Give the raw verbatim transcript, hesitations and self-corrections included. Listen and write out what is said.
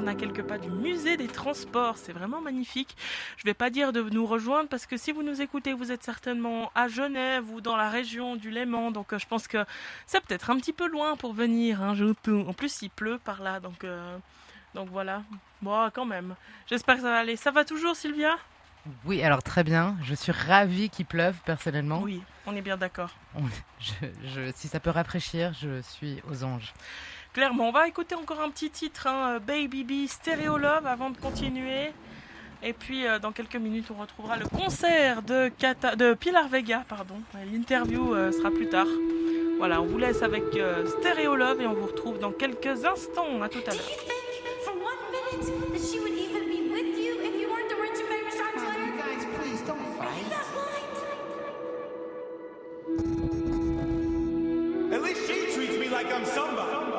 Berne, à quelques pas du musée des transports. C'est vraiment magnifique. Je vais pas dire de nous rejoindre parce que si vous nous écoutez, vous êtes certainement à Genève ou dans la région du Léman. Donc euh, je pense que c'est peut-être un petit peu loin pour venir. Hein, je... En plus, il pleut par là. Donc, euh... donc voilà. Bon, quand même. J'espère que ça va aller. Ça va toujours, Sylvia ? Oui, alors très bien. Je suis ravie qu'il pleuve, personnellement. Oui, on est bien d'accord. On- je, je- si ça peut rafraîchir, je suis aux anges. Clairement, on va écouter encore un petit titre, hein, Baby B, Stereo Love, avant de continuer. Et puis, euh, dans quelques minutes, on retrouvera le concert de, Cata... de Pilar Vega. Pardon. L'interview euh, sera plus tard. Voilà, on vous laisse avec euh, Stereo Love et on vous retrouve dans quelques instants. À tout à l'heure. At least she treats me like I'm somebody.